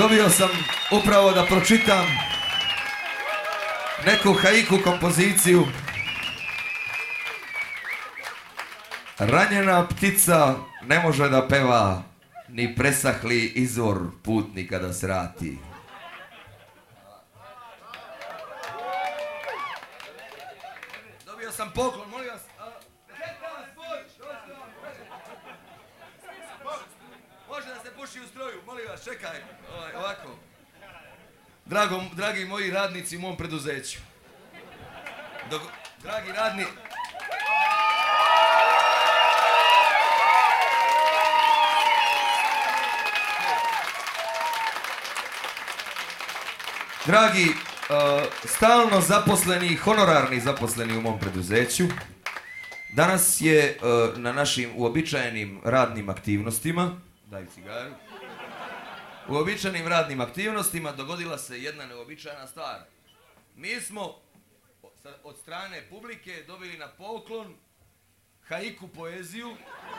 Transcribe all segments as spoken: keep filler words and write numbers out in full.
Dobio sam upravo da pročitam neku haiku kompoziciju. Ranjena ptica ne može da peva, ni presahli izvor putnika da srati. Dobio sam poklon, molim vas. Može da se puši u stroju, molim vas, čekaj, ovaj, ovako. Drago, dragi moji radnici u mom preduzeću. Dok, dragi radni... Dragi, uh, stalno zaposleni, honorarni zaposleni u mom preduzeću, danas je uh, na našim uobičajenim radnim aktivnostima, daj cigaru, uobičajenim radnim aktivnostima dogodila se jedna neobičajna stvar. Mi smo od strane publike dobili na poklon haiku poeziju.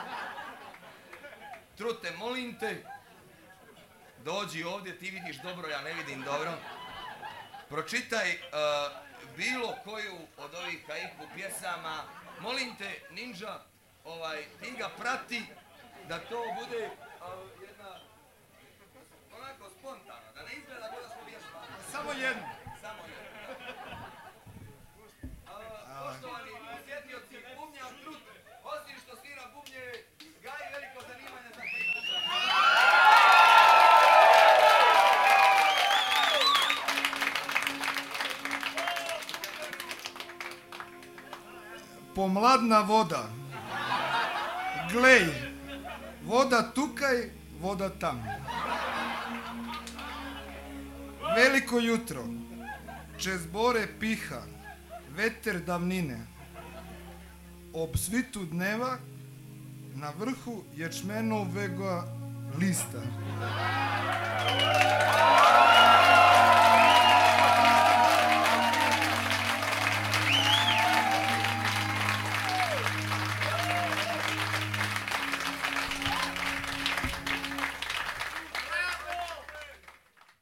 Trute, molim te, dođi ovdje, ti vidiš dobro, ja ne vidim dobro. Pročitaj uh, bilo koju od ovih haiku pjesama. Molim te, Ninja, ovaj, ti ga prati da to bude uh, jedna, onako spontano, da ne izgleda da smo vježbali. Samo jedno. Samo jedno. Uh, poštovani posjetioci bubnja Trute, osim što svira bubnje, gaji veliko zanimanje za haiku. Pomladna voda, glej, voda tukaj, voda tam. Veliko jutro, čez bore piha, veter davnine. Ob svitu dneva, na vrhu ječmenovega lista.